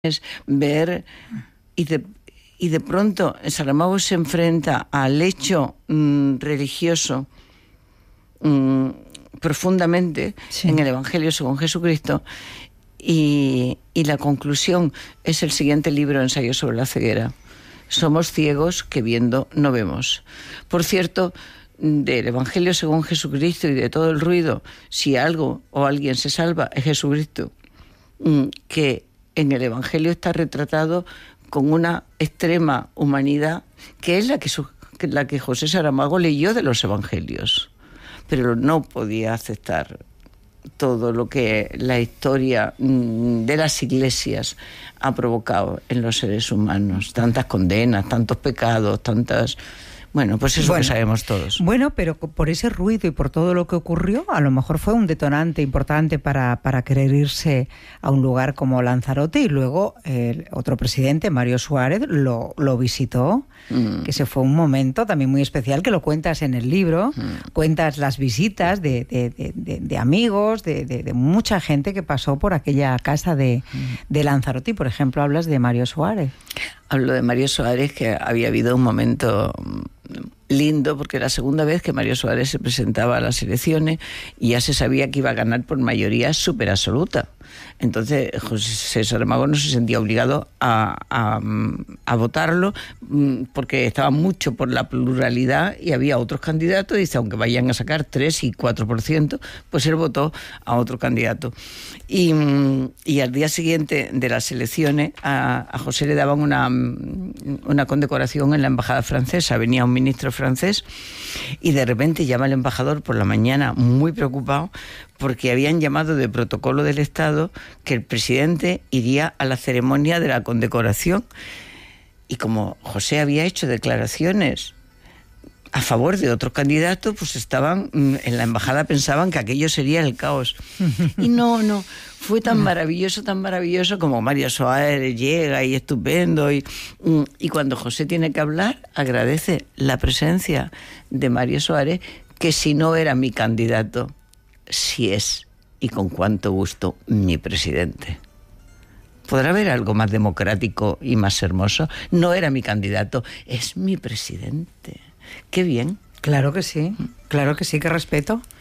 ver y de pronto Saramago se enfrenta al hecho religioso profundamente en el Evangelio según Jesucristo, y la conclusión es el siguiente libro, Ensayo sobre la ceguera. Somos ciegos que viendo no vemos. Por cierto, del Evangelio según Jesucristo y de todo el ruido, si algo o alguien se salva es Jesucristo, que en el Evangelio está retratado con una extrema humanidad, que es la que José Saramago leyó de los Evangelios, pero no podía aceptar todo lo que la historia de las iglesias ha provocado en los seres humanos, tantas condenas, tantos pecados, tantas... Bueno, pues eso que sabemos todos. Bueno, pero por ese ruido y por todo lo que ocurrió, a lo mejor fue un detonante importante para querer irse a un lugar como Lanzarote, y luego otro presidente, Mario Suárez, lo visitó, que ese fue un momento también muy especial, que lo cuentas en el libro, cuentas las visitas de amigos, de mucha gente que pasó por aquella casa de Lanzarote, y por ejemplo hablas de Mario Suárez. Hablo de Mario Suárez, que había habido un momento lindo, porque era la segunda vez que Mario Suárez se presentaba a las elecciones y ya se sabía que iba a ganar por mayoría súper absoluta. Entonces José Saramago no se sentía obligado a votarlo, porque estaba mucho por la pluralidad y había otros candidatos, y dice, aunque vayan a sacar 3 y 4%, pues él votó a otro candidato. Y al día siguiente de las elecciones a José le daban una condecoración en la embajada francesa. Venía un ministro francés y de repente llama el embajador por la mañana muy preocupado, porque habían llamado de protocolo del Estado que el presidente iría a la ceremonia de la condecoración, y como José había hecho declaraciones a favor de otro candidato, pues estaban en la embajada, pensaban que aquello sería el caos. Y no, fue tan maravilloso como Mario Suárez llega y estupendo, y cuando José tiene que hablar, agradece la presencia de Mario Suárez, que si no era mi candidato, si es, y con cuánto gusto, mi presidente. ¿Podrá haber algo más democrático y más hermoso? No era mi candidato, es mi presidente. ¡Qué bien! Claro que sí, qué respeto.